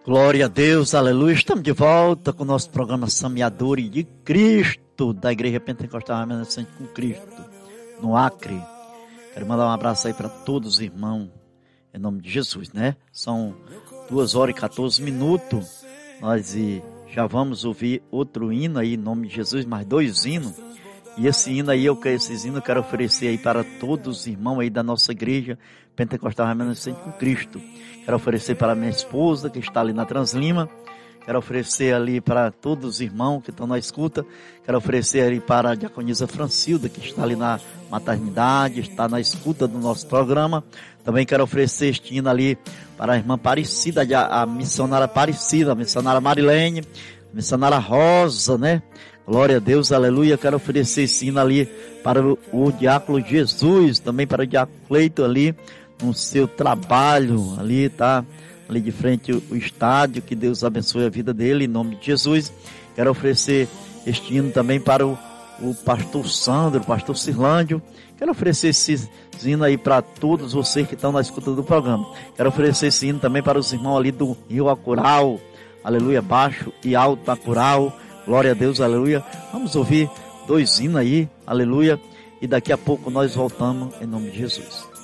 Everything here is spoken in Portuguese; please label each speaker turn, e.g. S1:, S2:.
S1: Glória a Deus, aleluia. Estamos de volta com o nosso programa Semeadores de Cristo, da Igreja Pentecostal Remanescente com Cristo, no Acre. Quero mandar um abraço aí para todos os irmãos, em nome de Jesus, né? São 2h14. Nós já vamos ouvir outro hino aí, em nome de Jesus, mais 2 hinos. E esse hino aí, esses hinos eu quero oferecer aí para todos os irmãos aí da nossa Igreja Pentecostal Remanescente com Cristo. Quero oferecer para minha esposa, que está ali na Translima. Quero oferecer ali para todos os irmãos que estão na escuta. Quero oferecer ali para a diaconisa Francilda, que está ali na maternidade, está na escuta do nosso programa. Também quero oferecer este hino ali para a irmã Aparecida, a missionária Aparecida, a missionária Marilene, a missionária Rosa, né? Glória a Deus, aleluia. Quero oferecer esse hino ali para o diácono Jesus, também para o diácono Cleito ali, no seu trabalho, ali, tá? Ali de frente o estádio, que Deus abençoe a vida dele, em nome de Jesus. Quero oferecer este hino também para o pastor Sandro, o pastor Cirlândio. Quero oferecer esse hino aí para todos vocês que estão na escuta do programa. Quero oferecer esse hino também para os irmãos ali do Rio Acural, aleluia, baixo e alto Acural. Glória a Deus, aleluia. Vamos ouvir 2 hinos aí, aleluia. E daqui a pouco nós voltamos em nome de Jesus.